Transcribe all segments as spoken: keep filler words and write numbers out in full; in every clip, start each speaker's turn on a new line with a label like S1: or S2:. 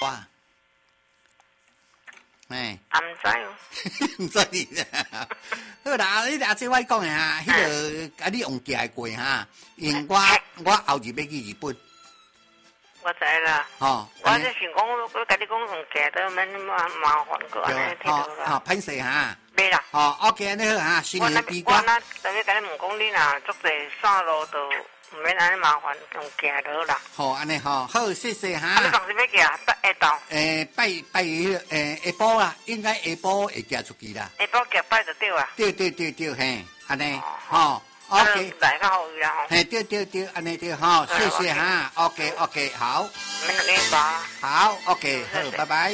S1: 哇，哎，
S2: 啊，唔知哦，
S1: 唔知你啦。好啦，你俩即我讲的哈，迄个啊，你用寄过哈，因为我我后日要去日本，
S2: 我知啦。
S1: 吼，
S2: 我就想讲，我甲你讲用寄都免麻麻烦过安尼，听到
S1: 吼，
S2: 啦。
S1: 歹势哈。
S2: 袂啦。
S1: 哦 ，OK， 安尼好哈，新年比
S2: 我那等于甲你问讲，你若足侪线路都唔免安尼麻烦用寄落啦。
S1: 好，安尼吼，好，谢谢哈。
S2: 啊，你当时要寄啊？拜下昼。
S1: 诶，拜拜诶，下晡啦，应该下晡会寄出去啦。
S2: 下晡寄拜就对啊。
S1: 对对对对，嘿，安尼，吼 ，OK。
S2: 来较好啦吼。
S1: 嘿，对对对，安尼对吼，谢谢哈 ，OK OK， 好。
S2: 免两个吧。
S1: 好 ，OK， 好，拜拜。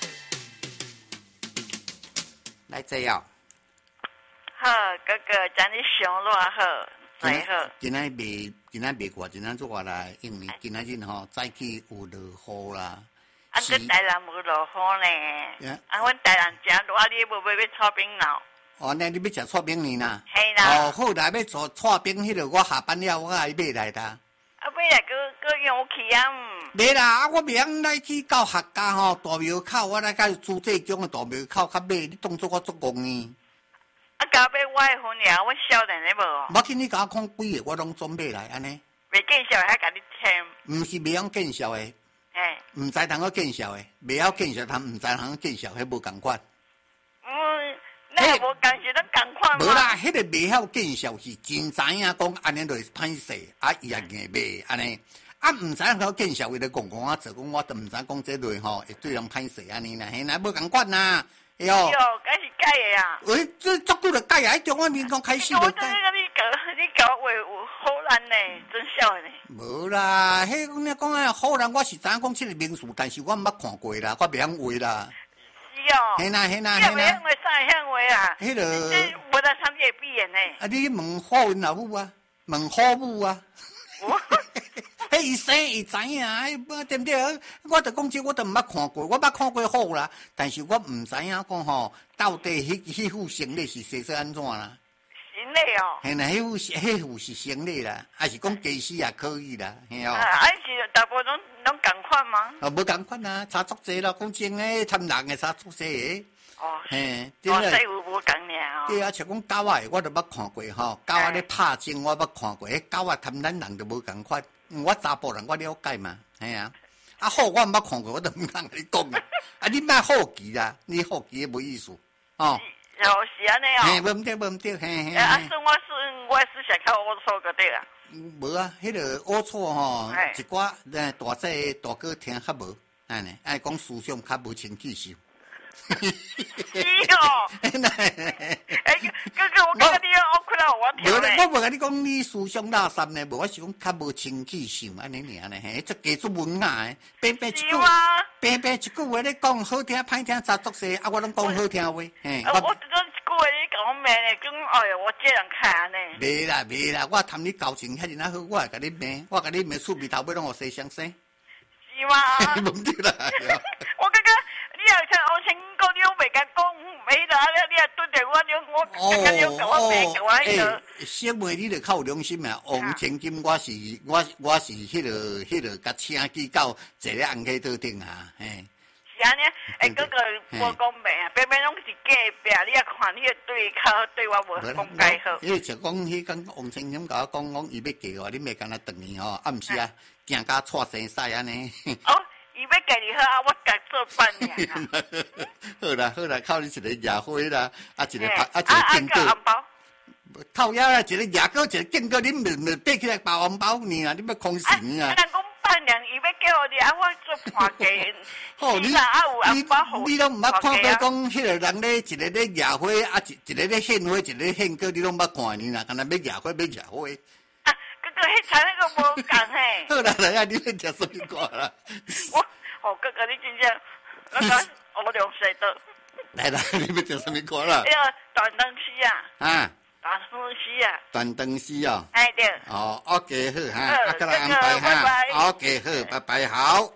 S1: 来这样。
S3: 好，哥哥，将你上偌好，最好。
S1: 今仔袂，今仔袂过，今仔做啦，因为今仔日吼早起有落雨啦。
S3: 啊，恁台南无落雨呢？啊，阮台南真热，你无要要炒冰闹？
S1: 哦，那你要食炒冰呢啦？
S3: 系啦。
S1: 哦，好啦，要做炒冰，迄个我下班了，我爱买来啦。
S3: 啊，买来个个用去啊？
S1: 袂啦，我明来去到客家吼大庙口，我来到朱济江的大庙口较买，你当作我做工呢？
S3: 啊，甲买我的份呀，我少年的无。
S1: 我听你甲我讲几个，我拢准备来安尼。
S3: 袂见笑还甲你听？
S1: 毋是袂晓见笑的，
S3: 哎，
S1: 毋知通个见笑的，袂晓见笑，通毋知通见笑，迄无共款。
S3: 嗯，那无共是咱共款嘛？
S1: 无啦，迄个袂晓见笑是真知影讲安尼就是歹势，啊伊也硬买安尼。啊，毋知影เขา見笑，伊咧講講啊，做講我都毋知講這類吼，會對人歹勢安尼啦，嘿啦，無共款啦，哎呦，
S3: 喲，該是改的啊。
S1: 喂，這足久就改啊，喺中華民國開始就改。
S3: 我真係你搞你搞話有好難呢，真笑呢。
S1: 無啦，迄講你講啊，好難，我是知影講這個名詞，但是我毋捌看過啦，我袂曉畫啦。
S3: 是哦。
S1: 嘿啦嘿啦
S3: 嘿啦。你袂曉畫啥會曉畫啊？
S1: 迄個。
S3: 你無得參加畢業呢。
S1: 啊，你問好運老母啊，問好母啊。迄伊生伊知影，对不对？我就講這我都毋捌看過，我捌看過好啦，但是我毋知影講吼，到底迄迄副行李是寫做安怎啦？
S3: 行李哦。
S1: 嘿啦，迄副迄副是行李啦，還是講機師也可以啦，嘿哦。
S3: 啊，是大部分攏攏共款嗎？
S1: 啊，無共款啊，差足濟啦，講真誒，貪人誒差足濟誒。
S3: 哦。
S1: 嘿，
S3: 對啦。哦，細有無共爾哦。
S1: 對啊，像講狗仔我都捌看過吼，狗仔咧拍精我捌看過，迄狗仔貪咱人就無共款。我查甫人我了解嘛，系啊，啊好我毋捌看過，我都毋通你講啊，啊你莫好奇啦，你好奇無意思，哦。
S3: 是哦，是安尼哦。
S1: 嘿，無毋對，無毋對，嘿嘿。
S3: 啊，算我算我思想較齷齪個對啊。
S1: 無啊，迄個齷齪吼，一寡誒大細大哥聽較無，安尼，愛講思想較無清氣秀。
S3: 是哦。哎，哥哥，我感覺你要困到我聽咧。
S1: 我無甲你講你思想垃圾呢，無我是講較無清氣秀安尼爾呢，嘿，即加做文雅誒，平平一句，平平一句話咧講好聽歹聽雜作勢，啊我攏講好聽話，嘿。
S3: 我我這一句話你甲我罵咧，講哎呀，我這人看安尼。
S1: 袂啦袂啦，我談你交情遐爾好，我會甲你罵，我甲你罵厝邊頭尾攏互西相生。
S3: 是嗎？
S1: 唔對啦。
S3: 我感覺。你又像我聽過你未甲講，沒啦，你又對着我，你我感覺你甲我罵，甲我迄個。
S1: 小妹，你著較有良心啊！王千金，我是我我是迄個迄個甲請去到坐咧紅溪島頂啊，嘿。
S3: 是安尼，誒哥哥，我講罵啊，偏偏攏是假壁，你也看你個對口對我無講介好。
S1: 伊就講迄講王千金甲我講講，伊要嫁我，你咪干那等伊吼，啊毋是啊，驚甲錯生曬安尼。
S3: 哦。伊要家己好啊，我甲做伴爾。
S1: 好啦好啦，靠你一個夜花啦，啊一個啊一個敬哥。
S3: 紅包。
S1: 靠呀啦，一個夜哥，一個敬哥，你唔唔爬起來包紅包呢啊？你要空神啊？
S3: 啊，人講伴娘，伊要叫我哋啊，我做伴家。
S1: 好，你你你攏毋捌看過講，迄個人咧，一個咧夜花，啊一一個咧獻花，一個咧獻歌，你攏捌看呢啦？干那要夜花，要夜花。
S3: 哥，迄菜那個無共嘿。
S1: 好啦，來啊，你要食什麼歌啦？
S3: 我，哦，哥哥，你真正那個學良識的。
S1: 來啦，你要食什麼歌啦？
S3: 那個斷燈詩啊。
S1: 啊。
S3: 斷燈詩啊。
S1: 斷燈詩哦。
S3: 哎對。
S1: 哦 ，OK 好哈，啊，給他安排哈。OK 好，拜拜好。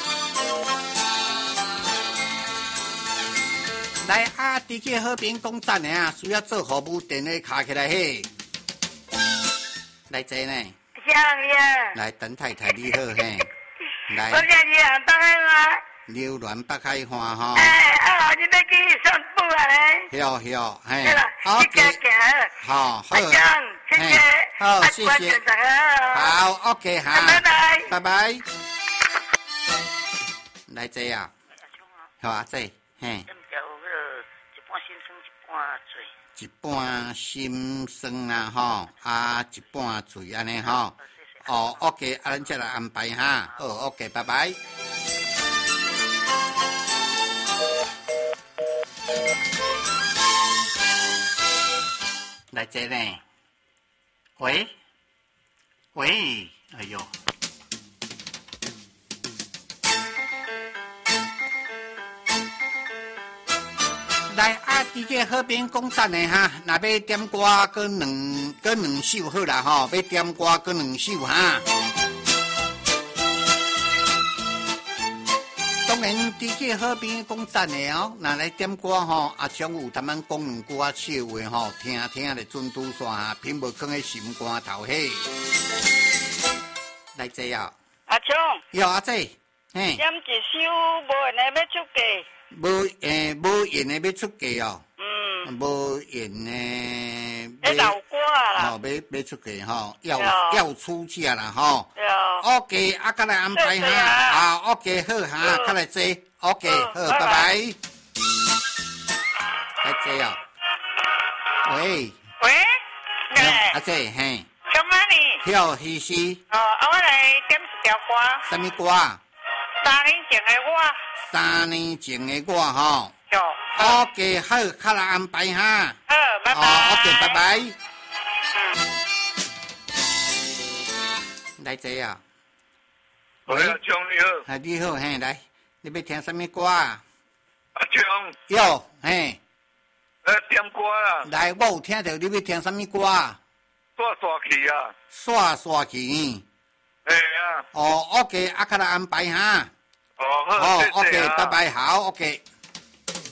S1: 來啊，地區和平公站的啊，需要做服務電話卡起來嘿。來坐呢？
S3: 啥人呀？
S1: 來，等太太你好嘿。來。
S3: 我叫你啊，當然啦。
S1: 流鸾北海花吼。
S3: 哎，啊，你要去散步啊咧？
S1: 晓晓，嘿
S3: 对啦，
S1: 好
S3: 去行行。
S1: 好，好，
S3: 阿江，谢谢。
S1: 好，谢谢。好 ，OK， 哈，
S3: 拜拜，
S1: 拜拜。来这啊，好啊，这，嘿。一半心酸啦吼，啊一半醉安尼吼。哦 ，OK， 啊，咱再来安排哈。好 ，OK， 拜拜。来这呢？喂喂，哎呦！来啊！伫这河边讲赞的哈，若要点歌，搁两搁两首好啦吼，要点歌搁两首哈。当然，伫这河边讲赞的哦，若来点歌吼，阿强有他们讲两句啊笑话吼，听听咧准拄煞哈，偏无放喺心肝头嘿。来这啊！
S3: 阿强，
S1: 哟阿姐，嘿，
S3: 点一首无人要出价。
S1: 无诶，无缘的要出价哦。
S3: 嗯。
S1: 无缘的。
S3: 迄老歌啦。
S1: 哦，要要出价吼，要要出价啦吼。
S3: 对。
S1: OK， 啊，再来安排哈。啊 ，OK， 好哈，再来坐。OK， 好，拜拜。来坐哦。喂。
S3: 喂。
S1: 阿姐，嘿。
S3: 什么呢？
S1: 跳戏是。
S3: 哦，啊，我来点一条歌。
S1: 什么歌？
S3: 三年前的我。三
S1: 年前的我吼。
S3: 有。
S1: OK， 好，再来安排哈。
S3: 好，拜拜。
S1: 哦 ，OK， 拜拜。来坐啊。
S4: 喂，阿强你好。
S1: 啊，你好，嘿，来，你要听什么歌啊？
S4: 阿强。
S1: 哟，嘿。
S4: 呃，点歌啦。
S1: 来，我有听到你要听什么歌啊？
S4: 刷刷去啊。
S1: 刷刷去。
S4: 嘿啊。
S1: 哦 ，OK， 啊，再来安排哈。
S4: 哦，好，
S1: 哦
S4: 谢谢啊。
S1: OK， 拜拜，好 ，OK。